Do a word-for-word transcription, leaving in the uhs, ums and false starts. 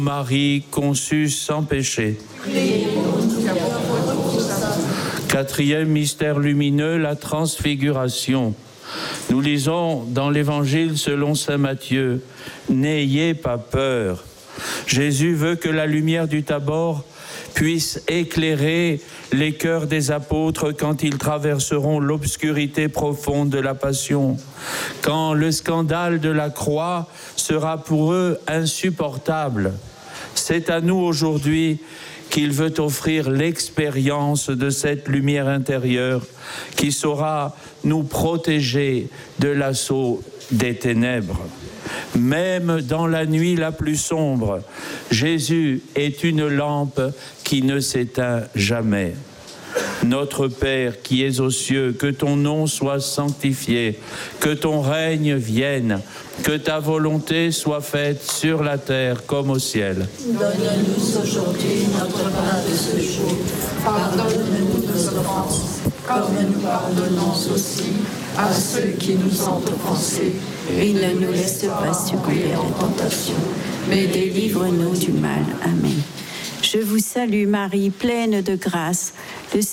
Marie conçue sans péché. Quatrième mystère lumineux, la transfiguration. Nous lisons dans l'Évangile selon saint Matthieu, « N'ayez pas peur ». Jésus veut que la lumière du Tabor puisse éclairer les cœurs des apôtres quand ils traverseront l'obscurité profonde de la Passion, quand le scandale de la croix sera pour eux insupportable. C'est à nous aujourd'hui qu'il veut offrir l'expérience de cette lumière intérieure qui saura nous protéger de l'assaut des ténèbres. Même dans la nuit la plus sombre, Jésus est une lampe qui ne s'éteint jamais. Notre Père qui es aux cieux, que ton nom soit sanctifié, que ton règne vienne, que ta volonté soit faite sur la terre comme au ciel. Donne-nous aujourd'hui notre pain de ce jour. Pardonne-nous nos offenses, comme nous pardonnons aussi à ceux qui nous ont offensés. Et ne nous laisse pas succomber en tentation, mais délivre-nous du mal. Amen. Je vous salue Marie, pleine de grâce. Le